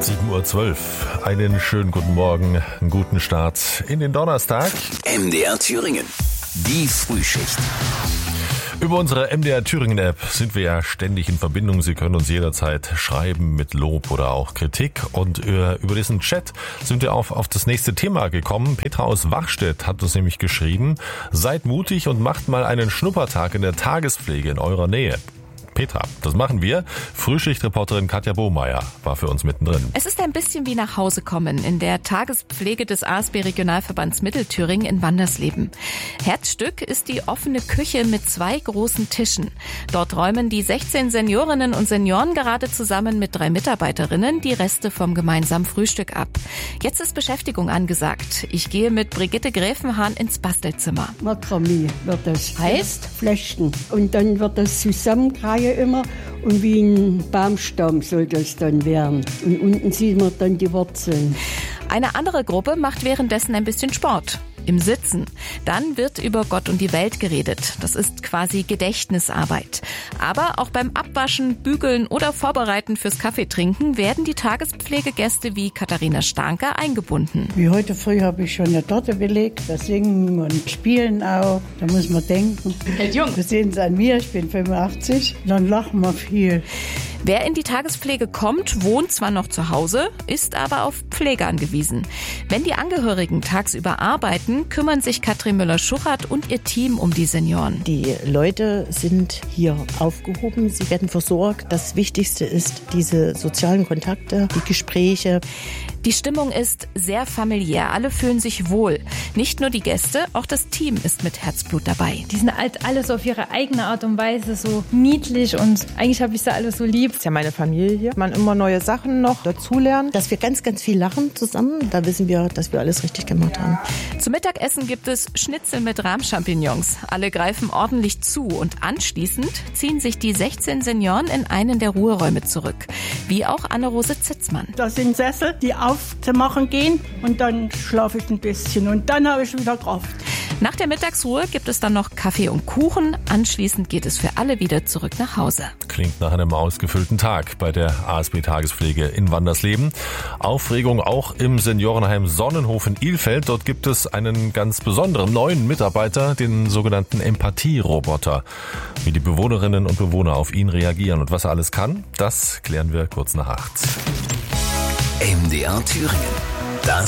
7:12 Uhr. Einen schönen guten Morgen, einen guten Start in den Donnerstag. MDR Thüringen, die Frühschicht. Über unsere MDR Thüringen App sind wir ja ständig in Verbindung. Sie können uns jederzeit schreiben mit Lob oder auch Kritik. Und über diesen Chat sind wir auf das nächste Thema gekommen. Petra aus Wachstedt hat uns nämlich geschrieben: Seid mutig und macht mal einen Schnuppertag in der Tagespflege in eurer Nähe. Petra, das machen wir. Frühschichtreporterin Katja Bohmeier war für uns mittendrin. Es ist ein bisschen wie nach Hause kommen in der Tagespflege des ASB Regionalverbands Mittelthüringen in Wandersleben. Herzstück ist die offene Küche mit 2 großen Tischen. Dort räumen die 16 Seniorinnen und Senioren gerade zusammen mit 3 Mitarbeiterinnen die Reste vom gemeinsamen Frühstück ab. Jetzt ist Beschäftigung angesagt. Ich gehe mit Brigitte Gräfenhahn ins Bastelzimmer. Makramee wird das. Heißt? Flechten. Und dann wird das zusammengereiht immer und wie ein Baumstamm soll das dann werden. Und unten sieht man dann die Wurzeln. Eine andere Gruppe macht währenddessen ein bisschen Sport. Im Sitzen. Dann wird über Gott und die Welt geredet. Das ist quasi Gedächtnisarbeit. Aber auch beim Abwaschen, Bügeln oder Vorbereiten fürs Kaffeetrinken werden die Tagespflegegäste wie Katharina Starnker eingebunden. Wie heute früh habe ich schon eine Torte belegt. Da singen und spielen auch. Da muss man denken. Hält jung. Wir sehen es an mir, ich bin 85. Dann lachen wir viel. Wer in die Tagespflege kommt, wohnt zwar noch zu Hause, ist aber auf Pflege angewiesen. Wenn die Angehörigen tagsüber arbeiten, kümmern sich Katrin Müller-Schuchert und ihr Team um die Senioren. Die Leute sind hier aufgehoben, sie werden versorgt. Das Wichtigste ist diese sozialen Kontakte, die Gespräche. Die Stimmung ist sehr familiär, alle fühlen sich wohl. Nicht nur die Gäste, auch das Team ist mit Herzblut dabei. Die sind halt alles auf ihre eigene Art und Weise so niedlich und eigentlich habe ich sie alle so lieb. Das ist ja meine Familie hier. Man immer neue Sachen noch dazulernt. Dass wir ganz, ganz viel lachen zusammen, da wissen wir, dass wir alles richtig gemacht haben. Zum Mittagessen gibt es Schnitzel mit Rahmchampignons. Alle greifen ordentlich zu und anschließend ziehen sich die 16 Senioren in einen der Ruheräume zurück. Wie auch Anne-Rose Zitzmann. Das sind Sessel, die aufzumachen gehen und dann schlafe ich ein bisschen und dann habe ich wieder Kraft. Nach der Mittagsruhe gibt es dann noch Kaffee und Kuchen. Anschließend geht es für alle wieder zurück nach Hause. Klingt nach einem ausgefüllten Tag bei der ASB-Tagespflege in Wandersleben. Aufregung auch im Seniorenheim Sonnenhof in Ilfeld. Dort gibt es einen ganz besonderen neuen Mitarbeiter, den sogenannten Empathie-Roboter. Wie die Bewohnerinnen und Bewohner auf ihn reagieren und was er alles kann, das klären wir kurz nach 8. MDR Thüringen.